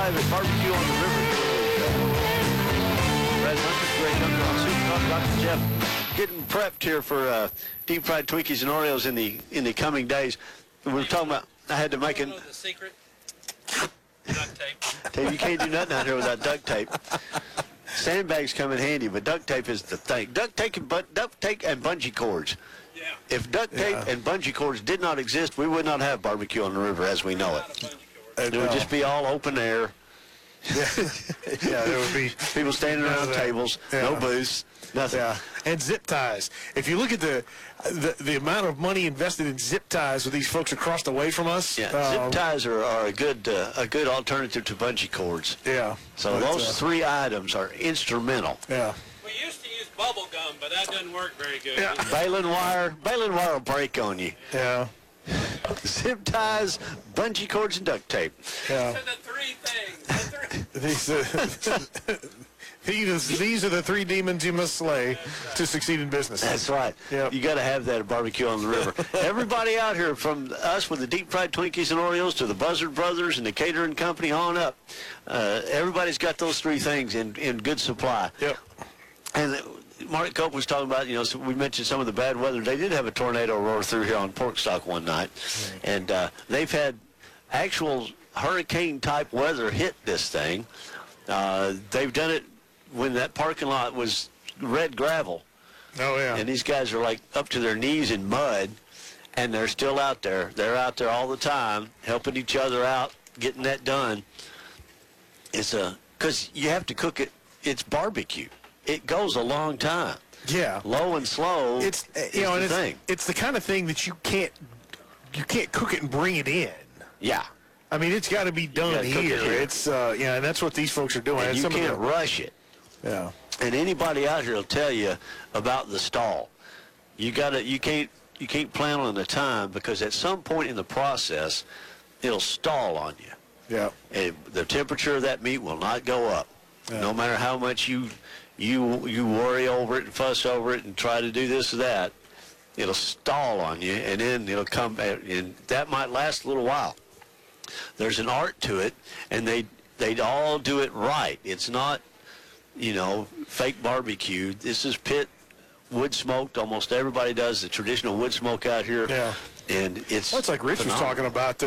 live at Barbecue on the River. Brad Hunter, Greg Hunter on Super Talk. Dr. Jeff getting prepped here for deep fried Twinkies and Oreos in the coming days. We were talking about I had to make You know the secret? Duct tape. tape. You can't do nothing out here without duct tape. Sandbags come in handy, but duct tape is the thing. Duct tape and bungee cords. Yeah. If duct tape and bungee cords did not exist, we would not have Barbecue on the River as we know it. It would just be all open air. Yeah, there would be People standing around tables, no booths, nothing. Yeah, and zip ties. If you look at the amount of money invested in zip ties with these folks across the way from us, Zip ties are a good alternative to bungee cords. Yeah. So those three items are instrumental. Yeah. We used to use bubble gum, but that doesn't work very good. Yeah. Baling wire will break on you. Yeah. Zip ties, bungee cords, and duct tape. Yeah. These are the three things. These are the three demons you must slay to succeed in business. That's right. Yep. You got to have that at Barbecue on the River. Everybody out here, from us with the deep fried Twinkies and Oreos to the Buzzard Brothers and the catering company on up, everybody's got those three things in good supply. Yep. And Mark Cope was talking about, so we mentioned some of the bad weather. They did have a tornado roar through here on Porkstock one night, and they've had actual hurricane-type weather hit this thing. They've done it when that parking lot was red gravel. Oh, yeah. And these guys are like up to their knees in mud, and they're still out there. They're out there all the time, helping each other out, getting that done. It's because you have to cook it. It's barbecue. It goes a long time. Yeah. Low and slow. It's the thing. It's the kind of thing that you can't cook it and bring it in. Yeah. I mean, it's got to be done here. It's and that's what these folks are doing. And you can't rush it. Yeah. And anybody out here will tell you about the stall. You can't plan on the time, because at some point in the process, it'll stall on you. Yeah. And the temperature of that meat will not go up, no matter how much you worry over it and fuss over it and try to do this or that. It'll stall on you, and then it'll come back, and that might last a little while. There's an art to it, and they all do it right. It's not, fake barbecue. This is pit wood smoked. Almost everybody does the traditional wood smoke out here. Yeah. And it's That's like Rich was talking about.